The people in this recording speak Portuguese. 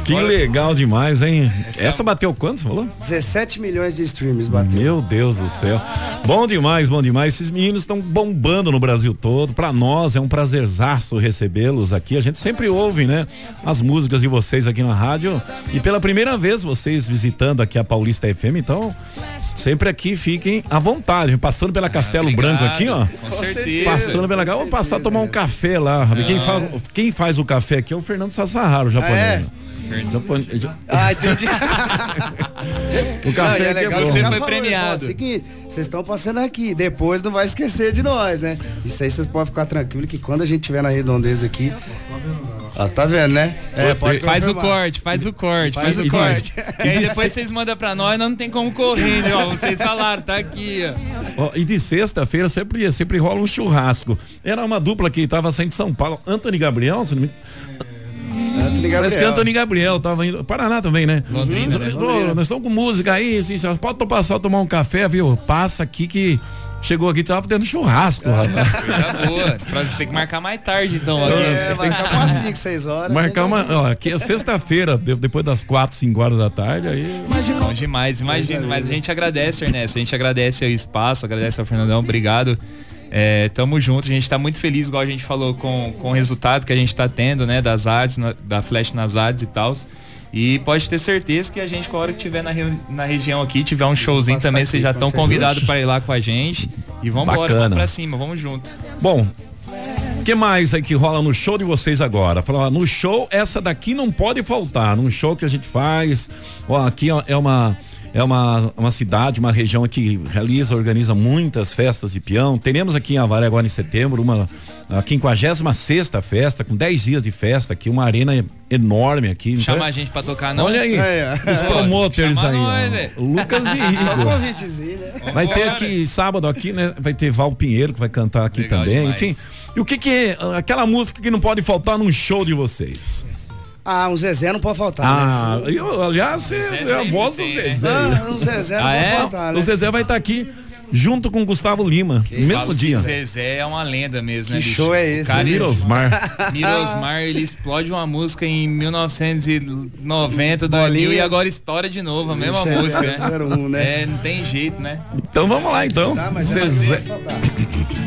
Que legal demais, hein? Essa bateu quanto, você falou? 17 milhões de streams bateu. Meu Deus do céu. Bom demais, bom demais. Esses meninos estão bombando no Brasil todo. Pra nós é um prazerzaço recebê-los aqui. A gente sempre ouve, né? As músicas de vocês aqui na rádio. E pela primeira vez vocês visitando aqui a Paulista FM, então sempre aqui fiquem à vontade. Passando pela Castelo Branco aqui, ó. Com certeza. Passando pela cá, vou passar a tomar um café lá. Quem faz o café aqui é o Fernando Sassahara, o japonês. Entendi. O café aqui é bom. Você foi premiado. Seguinte, vocês estão passando aqui, depois não vai esquecer de nós, né? Isso aí vocês podem ficar tranquilos que quando a gente tiver na Redondeza aqui, tá vendo, né? Pode faz o corte. E aí depois vocês mandam pra nós não tem como correr, né? Ó, vocês falaram, tá aqui, ó. E de sexta-feira sempre rola um churrasco. Era uma dupla que tava saindo de São Paulo, Antônio Gabriel, se não me... Parece que Antônio Gabriel tava indo. Paraná também, né? Londrina, né? Nós estamos com música aí, assim, pode passar tomar um café, viu? Passa aqui que chegou aqui, tava tendo churrasco, rapaz. Coisa boa. Tem que marcar mais tarde, então. Marcar umas 5, 6 horas. Marcar aqui é sexta-feira, depois das 4, 5 horas da tarde, aí. Bom demais, imagina. Mas a gente agradece, Ernesto. A gente agradece o espaço, agradece ao Fernandão, obrigado. Tamo junto, a gente tá muito feliz, igual a gente falou, com o resultado que a gente tá tendo, né, das artes, da Flash nas artes e tal. E pode ter certeza que a gente, com a hora que tiver na região aqui, tiver um showzinho também, vocês já estão convidados para ir lá com a gente. E vamos embora pra cima, vamos junto. Bom, o que mais aí que rola no show de vocês agora? Falar, no show, essa daqui não pode faltar. Num show que a gente faz, aqui é uma cidade, uma região que organiza muitas festas de peão. Teremos aqui em Avaré agora em setembro a 56ª festa, com 10 dias de festa aqui, uma arena enorme aqui. Chama a gente pra tocar, não? Olha aí, os promoters aí, Lucas e Igor. Só um convitezinho, né? Vai ter aqui, sábado aqui, né? Vai ter Val Pinheiro que vai cantar aqui legal também, demais. Enfim. E o que é aquela música que não pode faltar num show de vocês? Um Zezé não pode faltar, né? Aliás, é a voz do Zezé. O Zezé não pode faltar, né? O Zezé vai estar aqui junto com o Gustavo Lima, no mesmo dia. O Zezé é uma lenda mesmo, né? Que show é esse? Mirosmar, ele explode uma música em 1990, 2000 e agora estoura de novo, a mesma música, né? 01, né? Não tem jeito, né? Então vamos lá, então. Mas Zezé.